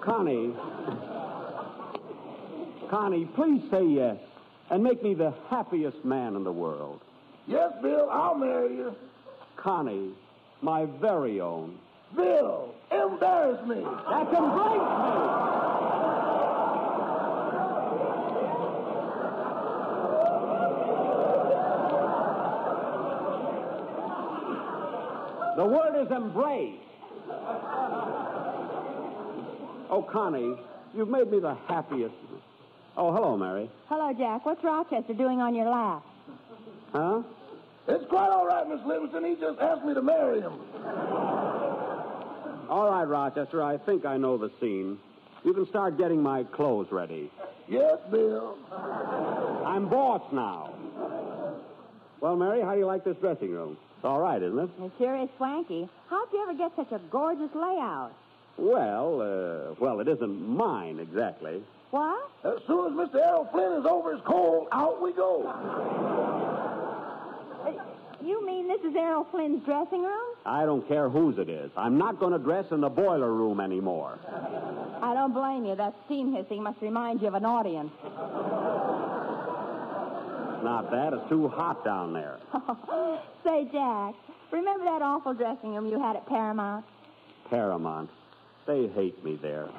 Connie, please say yes and make me the happiest man in the world. Yes, Bill, I'll marry you. Connie, my very own. Bill, embarrass me. That's embrace me. The word is embrace. Oh, Connie, you've made me the happiest. Oh, hello, Mary. Hello, Jack. What's Rochester doing on your lap? Huh? It's quite all right, Miss Livingston. He just asked me to marry him. All right, Rochester, I think I know the scene. You can start getting my clothes ready. Yes, Bill. I'm boss now. Well, Mary, how do you like this dressing room? It's all right, isn't it? It sure is swanky. How'd you ever get such a gorgeous layout? Well, it isn't mine exactly. What? As soon as Mr. Errol Flynn is over his coal, out we go. You mean this is Errol Flynn's dressing room? I don't care whose it is. I'm not going to dress in the boiler room anymore. I don't blame you. That steam hissing must remind you of an audience. Not that. It's too hot down there. Say, Jack, remember that awful dressing room you had at Paramount? Paramount. They hate me there.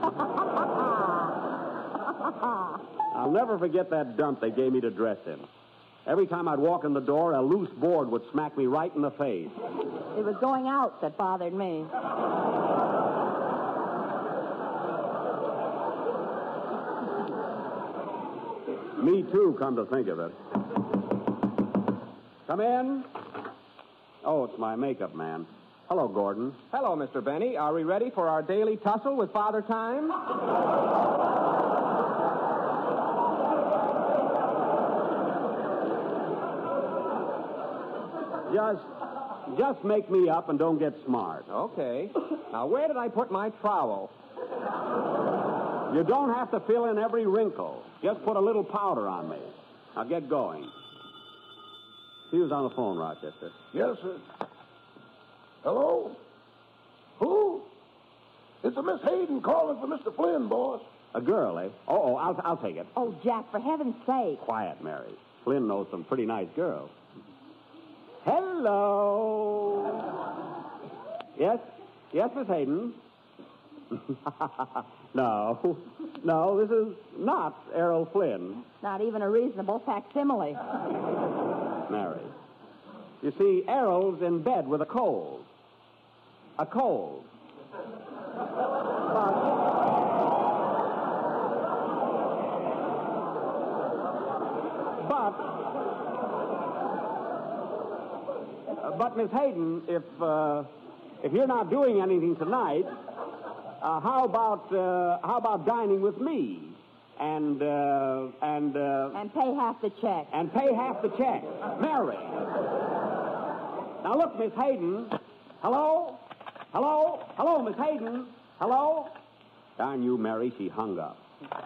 I'll never forget that dump they gave me to dress in. Every time I'd walk in the door, a loose board would smack me right in the face. It was going out that bothered me. Me too, come to think of it. Come in. Oh, it's my makeup man. Hello, Gordon. Hello, Mr. Benny. Are we ready for our daily tussle with Father Time? Just make me up and don't get smart. Okay. Now, where did I put my trowel? You don't have to fill in every wrinkle. Just put a little powder on me. Now get going. He was on the phone, Rochester. Yes, sir. Hello? Who? It's a Miss Hayden calling for Mr. Flynn, boss. A girl, eh? Oh, I'll take it. Oh, Jack, for heaven's sake. Quiet, Mary. Flynn knows some pretty nice girls. Hello. Yes, Miss Hayden. No, this is not Errol Flynn. Not even a reasonable facsimile. Mary. You see, Errol's in bed with a cold. A cold. But Miss Hayden, if you're not doing anything tonight, how about dining with me and pay half the check. And pay half the check, Mary. Now look, Miss Hayden. Hello, Miss Hayden. Hello. Darn you, Mary. She hung up.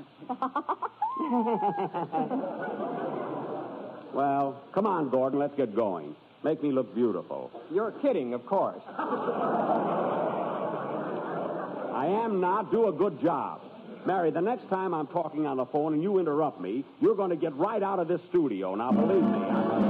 Well, come on, Gordon. Let's get going. Make me look beautiful. You're kidding, of course. I am not. Do a good job. Mary, the next time I'm talking on the phone and you interrupt me, you're going to get right out of this studio. Now, believe me,